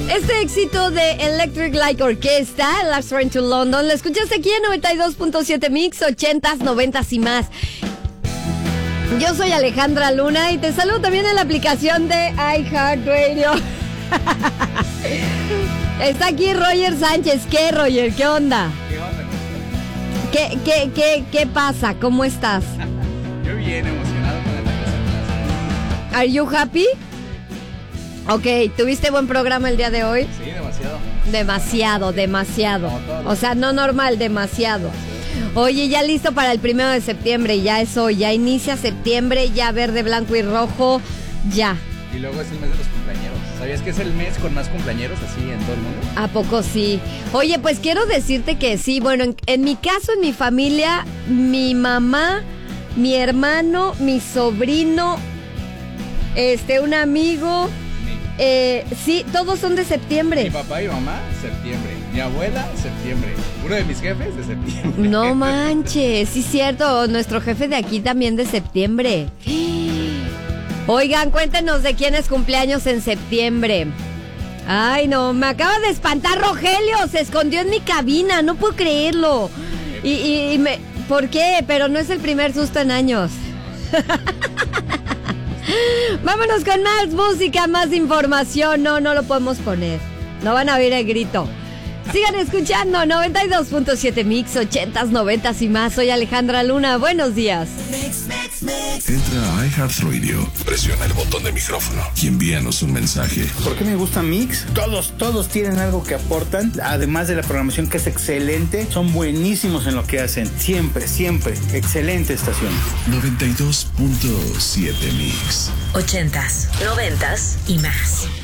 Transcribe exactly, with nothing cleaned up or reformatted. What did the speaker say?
Este éxito de Electric Light Orchestra, Last Train to London, lo escuchaste aquí en noventa y dos punto siete Mix, ochentas, noventas y más. Yo soy Alejandra Luna y te saludo también en la aplicación de iHeartRadio. Está aquí Roger Sánchez. ¿Qué, Roger? ¿Qué onda? ¿Qué onda? ¿Qué, qué, qué, qué pasa? ¿Cómo estás? Yo bien emocionado con el regreso. ¿Are you happy? Ok, ¿tuviste buen programa el día de hoy? Sí, demasiado. Demasiado, demasiado. Como todos. O sea, no normal, demasiado. Oye, ya listo para el primero de septiembre, ya es hoy, ya inicia septiembre, ya verde, blanco y rojo, ya. Y luego es el mes de los cumpleañeros. ¿Sabías que es el mes con más cumpleañeros así en todo el mundo? ¿A poco sí? Oye, pues quiero decirte que sí, bueno, en, en mi caso, en mi familia, mi mamá, mi hermano, mi sobrino, este, un amigo, Mi, eh, sí, todos son de septiembre. mi papá y mamá, septiembre. Mi abuela, septiembre. Uno de mis jefes, de septiembre. No manches, sí es cierto, nuestro jefe de aquí también de septiembre. Oigan, cuéntenos de quién es cumpleaños en septiembre. Ay, no, me acaba de espantar Rogelio, se escondió en mi cabina, no puedo creerlo. Y, y, y me, ¿por qué? Pero no es el primer susto en años. Vámonos con más música, más información. No, no lo podemos poner. No van a oír el grito. Sigan escuchando noventa y dos punto siete Mix, ochentas, noventas y más. Soy Alejandra Luna, buenos días. Entra a iHeartRadio, presiona el botón de micrófono y envíanos un mensaje. ¿Por qué me gusta Mix? Todos, todos tienen algo que aportan, además de la programación que es excelente, son buenísimos en lo que hacen. Siempre, siempre, excelente estación. noventa y dos punto siete Mix. Ochentas, noventas y más.